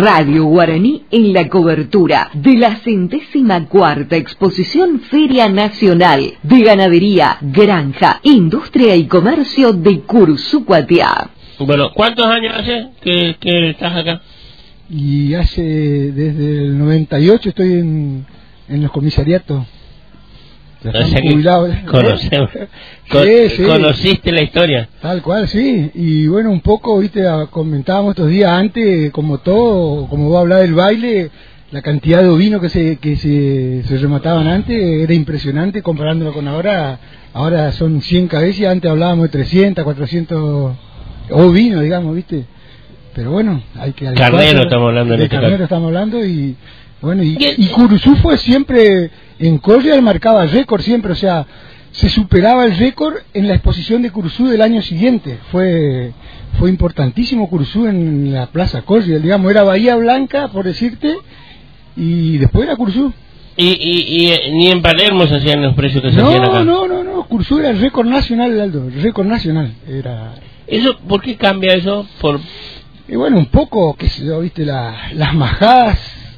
Radio Guaraní en la cobertura de la 104ª Exposición Feria Nacional de Ganadería, Granja, Industria y Comercio de Cursucuatiá. Bueno, ¿cuántos años hace que estás acá? Y hace desde el 98 estoy en los comisariatos. O sea conociste la historia. Tal cual, sí. Y bueno, un poco, viste, comentábamos estos días antes, como todo, como vos hablás del baile, la cantidad de ovinos que se remataban antes era impresionante comparándolo con ahora. Ahora son 100 cabezas, antes hablábamos de 300, 400 ovinos, digamos, viste. Pero bueno, hay que... Carnero estamos hablando en este caso. Carnero estamos hablando y... Bueno, y Curuzú fue siempre, en Corrial marcaba récord siempre, o sea, se superaba el récord en la exposición de Curuzú del año siguiente. Fue importantísimo Curuzú en la Plaza Corrial, digamos, era Bahía Blanca, por decirte, y después era Curuzú. Y ni en Palermo se hacían los precios que se hacían acá. No, Curuzú era el récord nacional, Aldo, el récord nacional. ¿Eso, por qué cambia eso? Y bueno, un poco, qué sé yo, viste, las majadas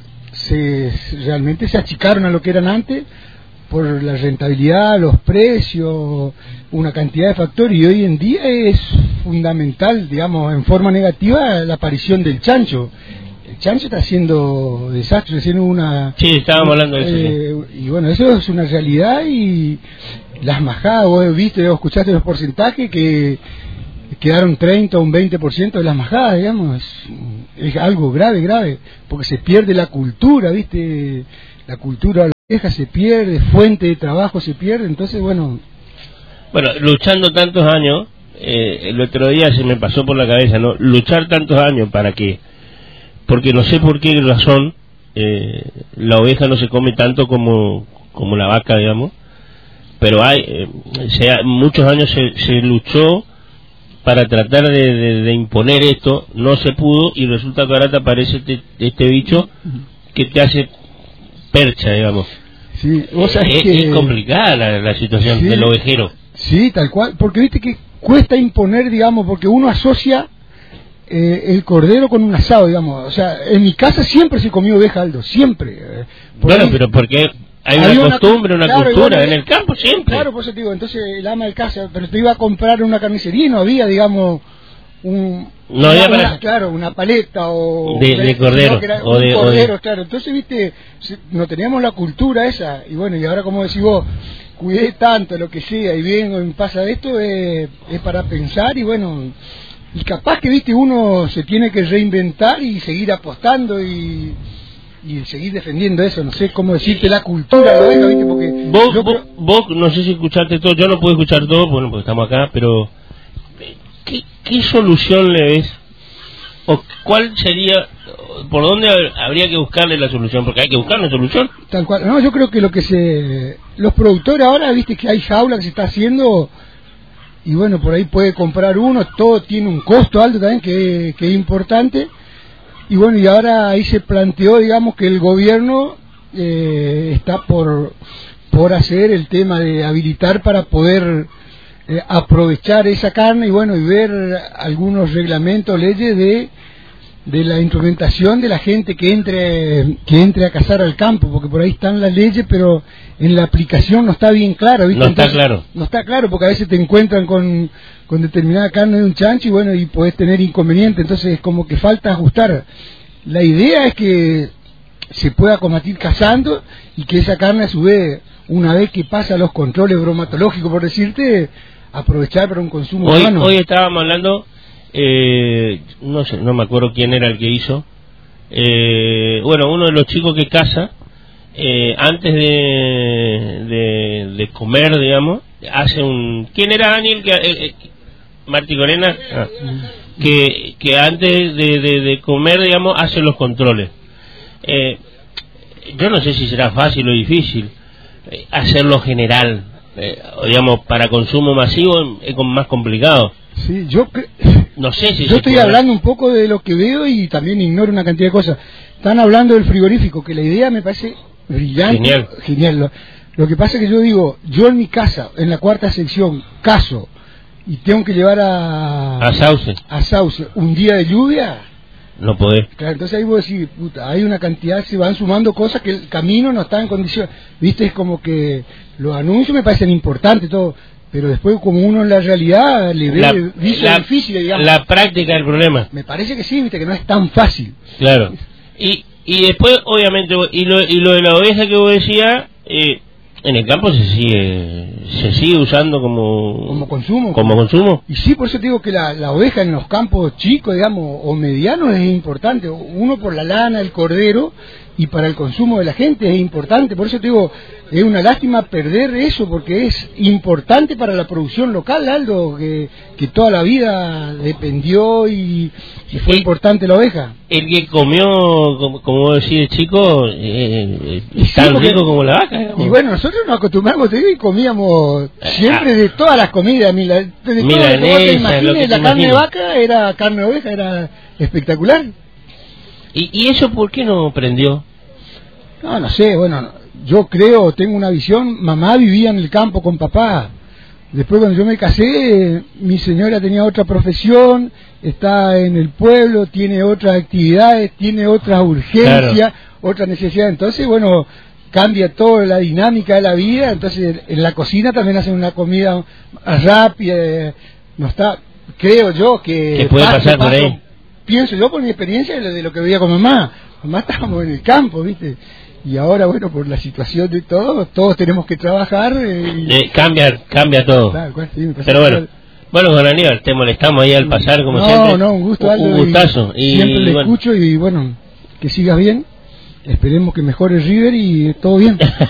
realmente se achicaron a lo que eran antes por la rentabilidad, los precios, una cantidad de factores, y hoy en día es fundamental, digamos, en forma negativa, la aparición del chancho. El chancho está haciendo desastre, haciendo una... Sí, estábamos hablando de eso. Y bueno, eso es una realidad, y las majadas, vos viste, vos escuchaste los porcentajes que quedaron 30 o un 20% de las majadas, digamos, es algo grave, porque se pierde la cultura, ¿viste? La cultura vieja se pierde, fuente de trabajo se pierde, entonces, bueno... Bueno, luchando tantos años, el otro día se me pasó por la cabeza, ¿no? Luchar tantos años, ¿para qué? Porque no sé por qué razón la oveja no se come tanto como la vaca, digamos, pero muchos años se luchó para tratar de imponer esto, no se pudo, y resulta que ahora te aparece este bicho que te hace percha, digamos. Sí, vos sabés que... Es complicada la situación del ovejero. Sí, tal cual, porque viste que cuesta imponer, digamos, porque uno asocia el cordero con un asado, digamos. O sea, en mi casa siempre se comió oveja, Aldo, siempre. Bueno, pero porque... Hay una costumbre, una cultura, en el campo siempre. Claro, por eso te digo, entonces el ama del casa, pero te iba a comprar una carnicería y no había, digamos, una paleta o... De cordero. O de cordero, claro. Entonces, viste, no teníamos la cultura esa, y bueno, y ahora como decís vos, cuidé tanto lo que sea, y vengo y me pasa esto, es para pensar, y bueno, y capaz que, viste, uno se tiene que reinventar y seguir apostando y seguir defendiendo eso, no sé cómo decirte, la cultura, lo deja, ¿viste? Porque vos no sé si escuchaste todo, yo no puedo escuchar todo, bueno, porque estamos acá, pero ¿qué solución le ves? ¿O cuál sería, por dónde habría que buscarle la solución? Porque hay que buscar una solución. Tal cual, no, yo creo que los productores ahora, viste que hay jaula que se está haciendo, y bueno, por ahí puede comprar uno, todo tiene un costo alto también, que es importante. Y bueno, y ahora ahí se planteó, digamos, que el gobierno está por hacer el tema de habilitar para poder aprovechar esa carne, y bueno, y ver algunos reglamentos, leyes de la instrumentación de la gente que entre a cazar al campo, porque por ahí están las leyes, pero en la aplicación no está bien claro, ¿viste? No está claro, porque a veces te encuentran con determinada carne de un chancho y bueno, y podés tener inconveniente, entonces es como que falta ajustar. La idea es que se pueda combatir cazando, y que esa carne a su vez, una vez que pasa los controles bromatológicos, por decirte, aprovechar para un consumo humano. Hoy estábamos hablando, no sé, no me acuerdo quién era el que hizo, bueno, uno de los chicos que caza, antes de comer, digamos, hace ¿quién era, Daniel? Martí Corena, que antes de comer, digamos, hace los controles. Yo no sé si será fácil o difícil hacerlo general, digamos, para consumo masivo es más complicado. Sí, no sé si yo estoy hablando un poco de lo que veo y también ignoro una cantidad de cosas. Están hablando del frigorífico, que la idea me parece brillante, genial. Lo que pasa es que yo digo, yo en mi casa, en la cuarta sección, caso y tengo que llevar a Sauce un día de lluvia, no podés. Claro, entonces ahí vos decís, puta, hay una cantidad, se van sumando cosas que el camino no está en condiciones. Viste, es como que los anuncios me parecen importantes, todo, pero después como uno en la realidad le ve difícil, digamos. La práctica del problema. Me parece que sí, viste, que no es tan fácil. Claro. Y después, obviamente, y lo de la oveja que vos decías, en el campo se sigue usando como consumo. Y sí, por eso te digo que la oveja en los campos chicos, digamos, o medianos es importante. Uno por la lana, el cordero, y para el consumo de la gente es importante. Por eso te digo, es una lástima perder eso, porque es importante para la producción local, Aldo, que toda la vida dependió y fue importante la oveja. El que comió, como vos decís, chico, tan rico como la vaca. Digamos. Y bueno, nosotros nos acostumbramos, te digo, y comíamos siempre de todas las comidas. Desde todo lo que vos te imagines, la carne de vaca era carne de oveja, era espectacular. ¿Y eso por qué no prendió? No sé, bueno, yo creo, tengo una visión, mamá vivía en el campo con papá. Después cuando yo me casé, mi señora tenía otra profesión, está en el pueblo, tiene otras actividades, tiene otras urgencias, otras necesidades. Entonces, bueno, cambia toda la dinámica de la vida. Entonces, en la cocina también hacen una comida rápida. No está, creo yo que puede pasar por ahí. Pienso yo por mi experiencia de lo que veía con mamá. Mamá estábamos en el campo, ¿viste? Y ahora, bueno, por la situación de todos tenemos que trabajar. Cambia todo. Claro, sí, pero bueno, don Aníbal, te molestamos ahí al pasar, como siempre. No, un gusto, Aldo, un gustazo. Y siempre le escucho y bueno, que sigas bien. Esperemos que mejore River y todo bien.